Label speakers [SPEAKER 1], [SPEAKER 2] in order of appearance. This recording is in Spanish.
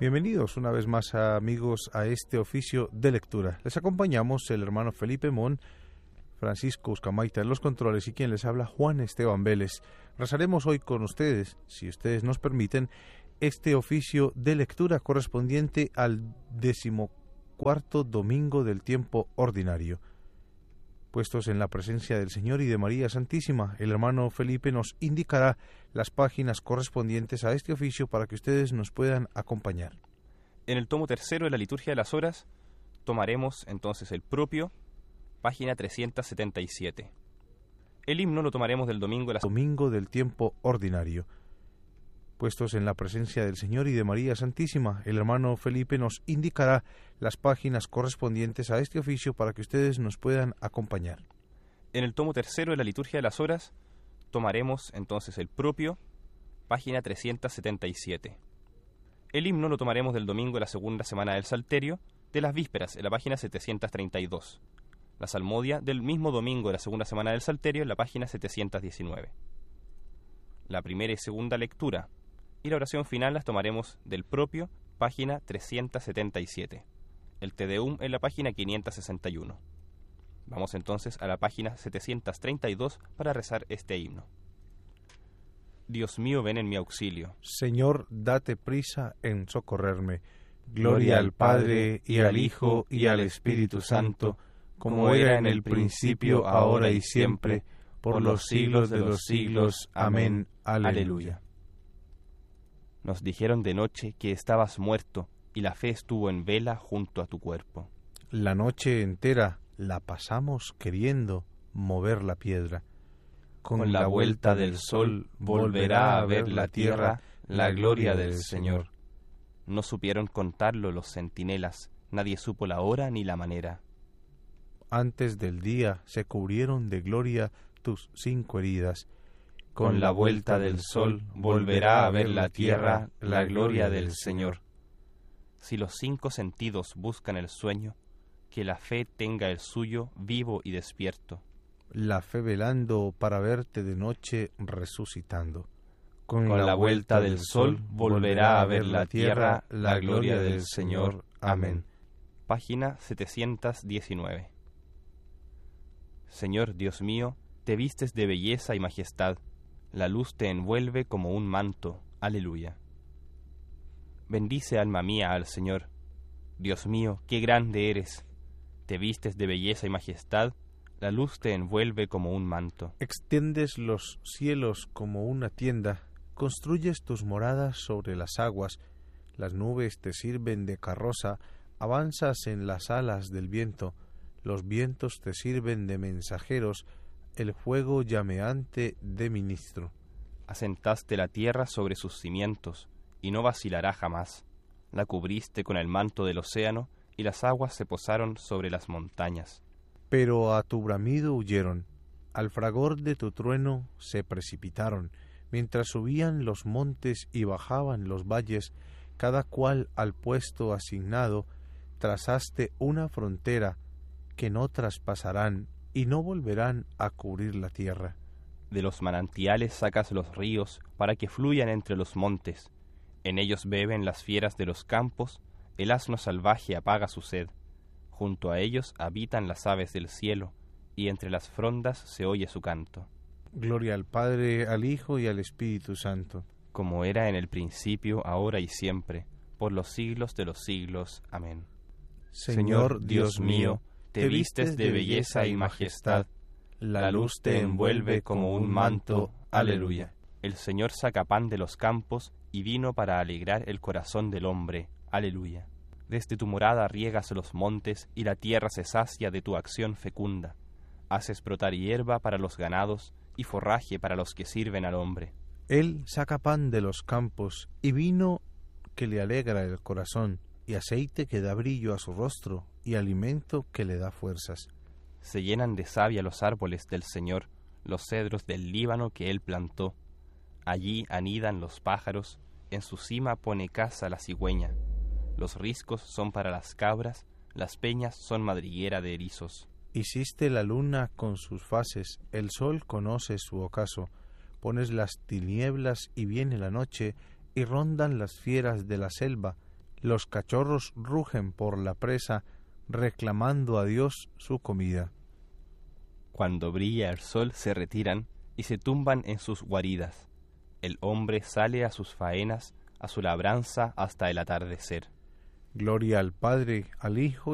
[SPEAKER 1] Bienvenidos una vez más, amigos, a este oficio de lectura. Les acompañamos el hermano Felipe Mon, Francisco Uscamaita en los controles y quien les habla, Juan Esteban Vélez. Rezaremos hoy con ustedes, si ustedes nos permiten, este oficio de lectura correspondiente al 14º domingo del tiempo ordinario. Puestos en la presencia del Señor y de María Santísima, el hermano Felipe nos indicará las páginas correspondientes a este oficio para que ustedes nos puedan acompañar.
[SPEAKER 2] En el tomo tercero de la Liturgia de las Horas tomaremos entonces el propio, página 377. El himno lo tomaremos del domingo
[SPEAKER 1] del tiempo ordinario. Puestos en la presencia del Señor y de María Santísima, el hermano Felipe nos indicará las páginas correspondientes a este oficio para que ustedes nos puedan acompañar.
[SPEAKER 2] En el tomo tercero de la Liturgia de las Horas tomaremos entonces el propio, página 377. El himno lo tomaremos del domingo de la segunda semana del Salterio, de las vísperas, en la página 732. La salmodia del mismo domingo de la segunda semana del Salterio, en la página 719. La primera y segunda lectura y la oración final las tomaremos del propio, página 377. El Te Deum en la página 561. Vamos entonces a la página 732 para rezar este himno. Dios mío, ven en mi auxilio.
[SPEAKER 1] Señor, date prisa en socorrerme. Gloria al Padre, y al Hijo, y al Espíritu Santo, como era en el principio, ahora y siempre, por los siglos de los siglos. Amén. Aleluya.
[SPEAKER 2] Nos dijeron de noche que estabas muerto, y la fe estuvo en vela junto a tu cuerpo.
[SPEAKER 1] La noche entera la pasamos queriendo mover la piedra.
[SPEAKER 2] Con la vuelta del sol volverá a ver la tierra la gloria del Señor. No supieron contarlo los centinelas, nadie supo la hora ni la manera.
[SPEAKER 1] Antes del día se cubrieron de gloria tus 5 heridas.
[SPEAKER 2] Con la vuelta del sol volverá a ver la tierra la gloria del Señor. Si los 5 sentidos buscan el sueño, que la fe tenga el suyo vivo y despierto.
[SPEAKER 1] La fe velando para verte de noche resucitando.
[SPEAKER 2] Con la vuelta del sol volverá a ver la tierra la gloria del Señor. Amén. Página 719. Señor Dios mío, te vistes de belleza y majestad. La luz te envuelve como un manto. Aleluya. Bendice, alma mía, al Señor. Dios mío, qué grande eres. Te vistes de belleza y majestad. La luz te envuelve como un manto.
[SPEAKER 1] Extiendes los cielos como una tienda. Construyes tus moradas sobre las aguas. Las nubes te sirven de carroza. Avanzas en las alas del viento. Los vientos te sirven de mensajeros. El fuego llameante de ministro.
[SPEAKER 2] Asentaste la tierra sobre sus cimientos, y no vacilará jamás. La cubriste con el manto del océano, y las aguas se posaron sobre las montañas.
[SPEAKER 1] Pero a tu bramido huyeron, al fragor de tu trueno se precipitaron, mientras subían los montes y bajaban los valles, cada cual al puesto asignado, trazaste una frontera que no traspasarán, y no volverán a cubrir la tierra.
[SPEAKER 2] De los manantiales sacas los ríos para que fluyan entre los montes. En ellos beben las fieras de los campos, el asno salvaje apaga su sed. Junto a ellos habitan las aves del cielo, y entre las frondas se oye su canto.
[SPEAKER 1] Gloria al Padre, al Hijo y al Espíritu Santo.
[SPEAKER 2] Como era en el principio, ahora y siempre, por los siglos de los siglos. Amén.
[SPEAKER 1] Señor Dios mío,
[SPEAKER 2] te vistes de belleza y majestad, la luz te envuelve como un manto. Aleluya. El Señor saca pan de los campos y vino para alegrar el corazón del hombre. Aleluya. Desde tu morada riegas los montes y la tierra se sacia de tu acción fecunda. Haces brotar hierba para los ganados y forraje para los que sirven al hombre.
[SPEAKER 1] Él saca pan de los campos y vino que le alegra el corazón, y aceite que da brillo a su rostro, y alimento que le da fuerzas.
[SPEAKER 2] Se llenan de savia los árboles del Señor, los cedros del Líbano que Él plantó. Allí anidan los pájaros, en su cima pone casa la cigüeña. Los riscos son para las cabras, las peñas son madriguera de erizos.
[SPEAKER 1] Hiciste la luna con sus fases, el sol conoce su ocaso. Pones las tinieblas y viene la noche, y rondan las fieras de la selva. Los cachorros rugen por la presa, reclamando a Dios su comida.
[SPEAKER 2] Cuando brilla el sol se retiran y se tumban en sus guaridas. El hombre sale a sus faenas, a su labranza hasta el atardecer.
[SPEAKER 1] Gloria al Padre, al Hijo